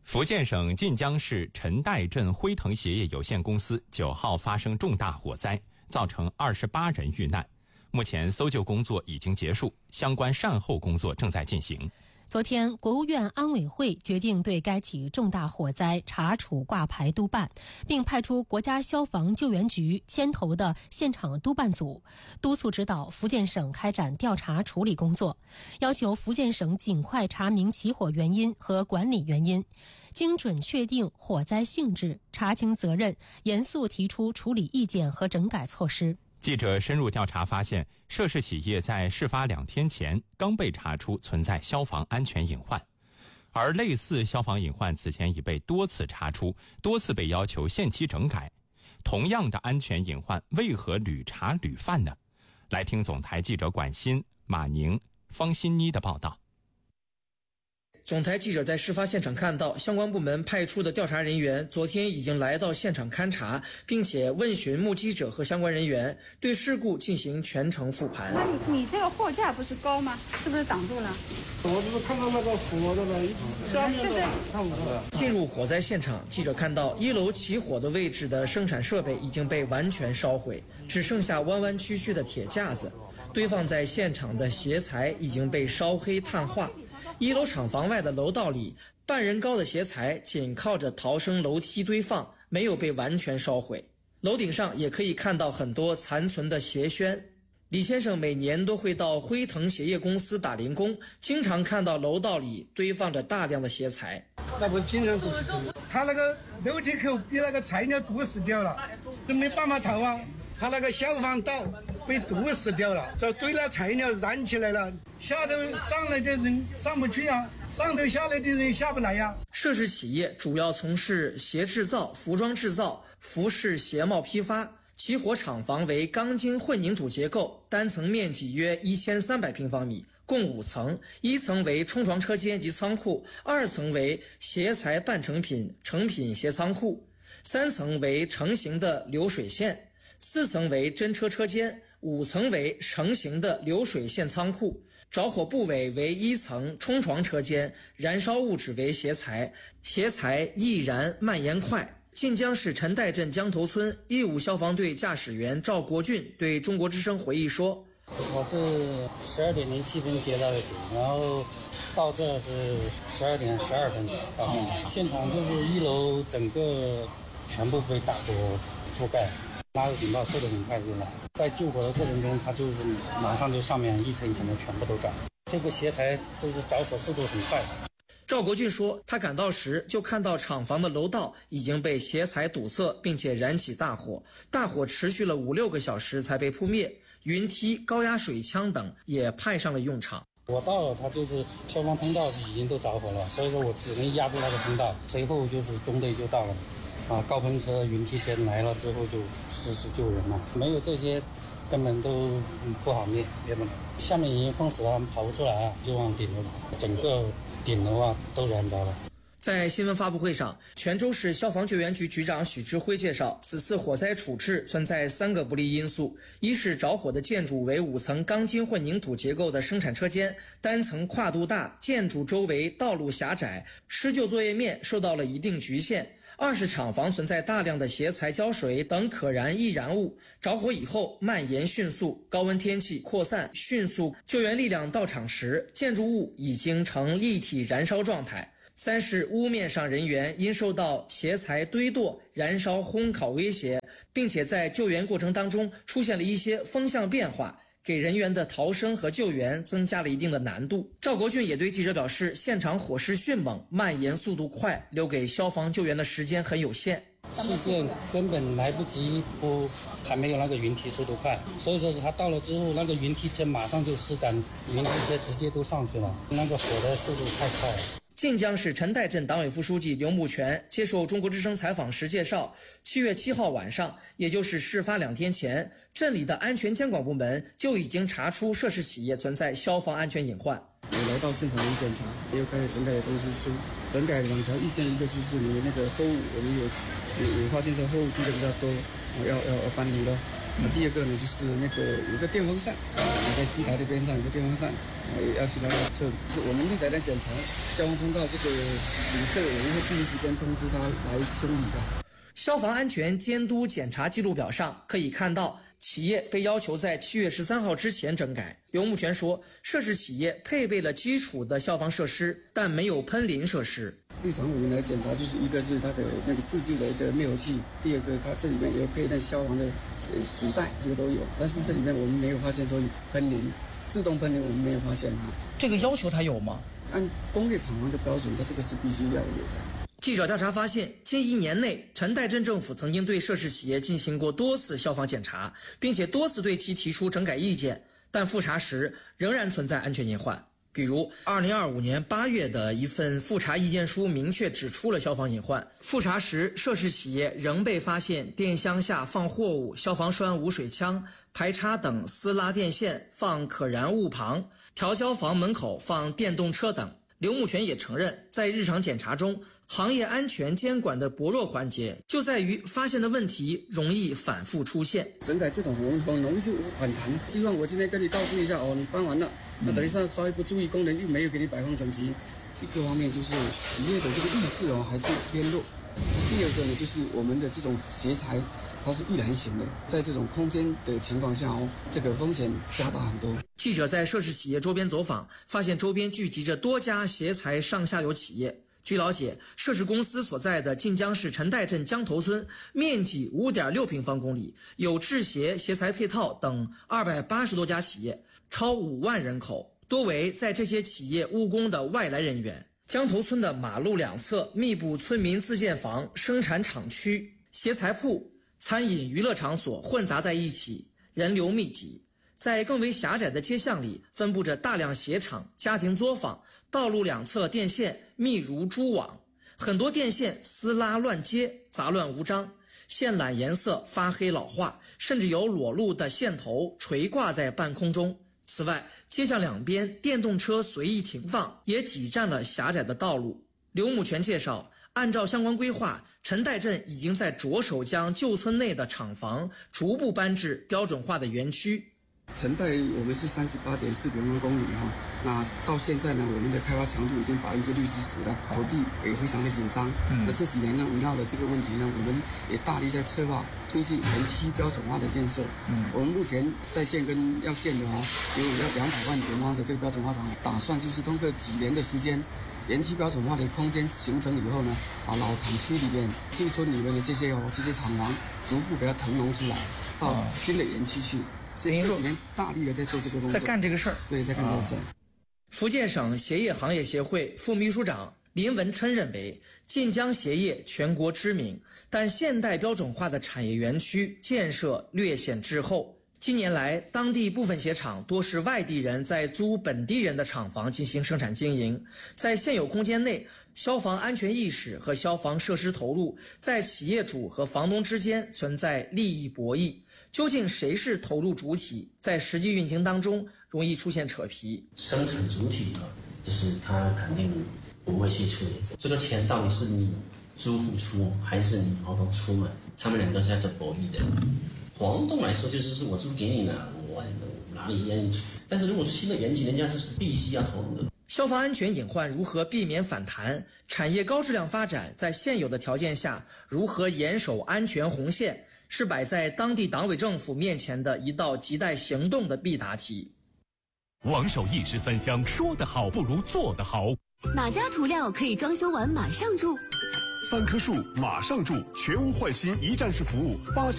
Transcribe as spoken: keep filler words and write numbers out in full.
福建省晋江市陈岱镇辉腾鞋业有限公司九号发生重大火灾，造成二十八人遇难。目前搜救工作已经结束，相关善后工作正在进行。 昨天，国务院安委会决定对该起重大火灾查处挂牌督办，并派出国家消防救援局牵头的现场督办组，督促指导福建省开展调查处理工作，要求福建省尽快查明起火原因和管理原因，精准确定火灾性质，查清责任，严肃提出处理意见和整改措施。 记者深入调查发现，涉事企业在事发两天前刚被查出存在消防安全隐患，而类似消防隐患此前已被多次查出，多次被要求限期整改。同样的安全隐患，为何屡查屡犯呢？来听总台记者管欣、马宁、方欣妮的报道。 总台记者在事发现场看到，相关部门派出的调查人员昨天已经来到现场勘查，并且问询目击者和相关人员，对事故进行全程复盘。 那你你这个货架不是高吗？是不是挡住了？ 我只是看到那个火那个下面的看不到。 进入火灾现场，记者看到一楼起火的位置的生产设备已经被完全烧毁，只剩下弯弯曲曲的铁架子，堆放在现场的鞋材已经被烧黑碳化。一楼厂房外的楼道里，半人高的鞋材紧靠着逃生楼梯堆放，没有被完全烧毁。楼顶上也可以看到很多残存的鞋楦。李先生每年都会到辉腾鞋业公司打零工，经常看到楼道里堆放着大量的鞋材。 那不经常就是他那个楼梯口被那个菜鸟堵死掉了，都没办法逃啊。他那个消防道被堵死掉了，这堆了材料燃起来了，下头上来的人上不去啊，上头下来的人下不来呀、啊。 涉事企业主要从事鞋制造、服装制造、服饰鞋帽批发。起火厂房为钢筋混凝土结构，单层面积约一千三百平方米，共五层，一层为冲床车间及仓库，二层为鞋材半成品、成品鞋仓库，三层为成型的流水线，四层为真车车间，五层为成型的流水线仓库。着火部位为一层冲床车间，燃烧物质为鞋材，鞋材易燃蔓延快。晋江市陈岱镇江头村义务消防队驾驶员赵国俊对中国之声回忆说：“ 我是十二点零七分接到的警，然后到这是十二点十二分到现场，现场就是一楼整个全部被大火覆盖。”拉入警报速度很快就来，在救火的过程中，它就是马上就上面一层一层的全部都着。这个鞋材就是着火速度很快。 赵国俊说，他赶到时就看到厂房的楼道已经被鞋材堵塞，并且燃起大火，大火持续了五六个小时才被扑灭，云梯、高压水枪等也派上了用场。 我到了，它就是消防通道已经都着火了，所以说我只能压住那个通道，随后就是中队就到了。啊，高喷车、云梯先来了之后就实施救人了，没有这些根本都不好灭，灭不了。下面已经封死了，跑不出来啊，就往顶楼跑，整个顶楼啊都燃着了。 在新闻发布会上，泉州市消防救援局局长许志辉介绍，此次火灾处置存在三个不利因素：一是着火的建筑为五层钢筋混凝土结构的生产车间，单层跨度大，建筑周围道路狭窄，施救作业面受到了一定局限；二是厂房存在大量的鞋材、胶水等可燃易燃物，着火以后蔓延迅速，高温天气扩散迅速，救援力量到场时，建筑物已经呈立体燃烧状态；三是屋面上人员因受到鞋材堆垛、燃烧、烘烤威胁，并且在救援过程当中出现了一些风向变化，给人员的逃生和救援增加了一定的难度。赵国俊也对记者表示，现场火势迅猛，蔓延速度快，留给消防救援的时间很有限。 气垫根本来不及铺，还没有那个云梯速度快，所以说是他到了之后，那个云梯车马上就施展，云梯车直接都上去了，那个火的速度太快了。 晋江市陈岱镇党委副书记刘木全接受中国之声采访时介绍，七月七号晚上，也就是事发两天前，镇里的安全监管部门就已经查出涉事企业存在消防安全隐患。 我来到现场一检查，也有开始整改的通知书，整改两条意见，一个就是你那个货物，我们有有有发现这货物堆的比较多，要要要搬离了。 那第二个呢，就是那个有个电风扇，在机台的边上有个电风扇，也要去那个测。是我们立台来检查消防通道这个旅客，我们会第一时间通知他来清理的。 消防安全监督检查记录表上可以看到，企业被要求在七月十三号之前整改。刘木全说，涉事企业配备了基础的消防设施，但没有喷淋设施。 日常我们来检查，就是一个是它的那个自制的一个灭火器，第二个它这里面也有配那消防的水袋，这个都有。但是这里面我们没有发现说喷淋，自动喷淋我们没有发现它。 这个要求它有吗？ 按工业厂房的标准，它这个是必须要有的。 记者调查发现，近一年内，陈代镇政府曾经对涉事企业进行过多次消防检查，并且多次对其提出整改意见，但复查时仍然存在安全隐患。比如二零二五年八月的一份复查意见书明确指出了消防隐患。复查时，涉事企业仍被发现电箱下放货物、消防栓无水枪、排插等私拉电线放可燃物旁、调焦房门口放电动车等。刘木全也承认，在日常检查中，行业安全监管的薄弱环节就在于发现的问题容易反复出现。 整改这种很很容易就反弹。希望我今天跟你告知一下哦，你搬完了，那等一下稍微不注意，工人又没有给你摆放整齐。一个方面就是企业的这个意识哦还是偏弱。第二个呢，就是我们的这种协材，它是易燃型的，在这种空间的情况下哦，这个风险加大很多。 记者在涉事企业周边走访，发现周边聚集着多家协材上下游企业。据了解，涉事公司所在的晋江市陈代镇江头村，面积 五点六平方公里，有制鞋、协材配套等二百八十多家企业，超五万人口，多为在这些企业务工的外来人员。江头村的马路两侧密布村民自建房、生产厂区、协材铺、餐饮娱乐场所混杂在一起，人流密集。在更为狭窄的街巷里，分布着大量鞋厂、家庭作坊，道路两侧电线密如蛛网，很多电线撕拉乱接，杂乱无章，线缆颜色发黑老化，甚至有裸露的线头垂挂在半空中。此外，街巷两边电动车随意停放，也挤占了狭窄的道路。刘木全介绍，按照相关规划，陈代镇已经在着手将旧村内的厂房逐步搬至标准化的园区。 陈代我们是三十八点四平方公里哈，那到现在呢，我们的开发强度已经百分之六七十了，土地也非常的紧张。嗯、那这几年呢，围绕着这个问题呢，我们也大力在策划推进园区标准化的建设。嗯，我们目前在建跟要建的哈，有要两百万平方的这个标准化厂，打算就是通过几年的时间，园区标准化的空间形成以后呢，把老厂区里面、旧村里面的这些哦这些厂房逐步给它腾挪出来，到新的园区去。这几年大力的在做这个工作， 在干这个事儿。 对，在干这个事儿。 福建省鞋业行业协会副秘书长林文琛认为，晋江鞋业全国知名，但现代标准化的产业园区建设略显滞后。近年来，当地部分鞋厂多是外地人在租本地人的厂房进行生产经营，在现有空间内，消防安全意识和消防设施投入在企业主和房东之间存在利益博弈。究竟谁是投入主体，在实际运行当中容易出现扯皮。 生产主体呢，就是他肯定不会去处理这个钱到底是你租户出还是你房东出嘛？他们两个是在做博弈的。房东来说就是是我租给你了，我哪里愿意出？但是如果是新的园区，人家就是必须要投入的。 消防安全隐患如何避免反弹？产业高质量发展在现有的条件下如何严守安全红线？是摆在当地党委政府面前的一道亟待行动的必答题。 王守义十三香，说得好不如做得好。 哪家涂料可以装修完马上住？ 三棵树马上住，全屋换新一站式服务，八。